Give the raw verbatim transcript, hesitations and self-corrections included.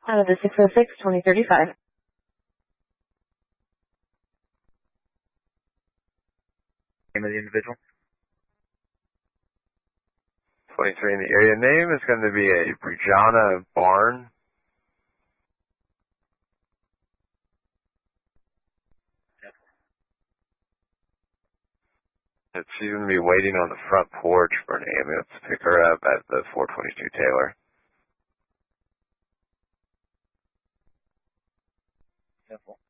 Out of the six oh six, twenty thirty-five. Name of the individual? twenty-three in the area. Name is going to be a Brianna Barn. Yep. She's going to be waiting on the front porch for an ambulance to pick her up at the four twenty-two Taylor. Simple.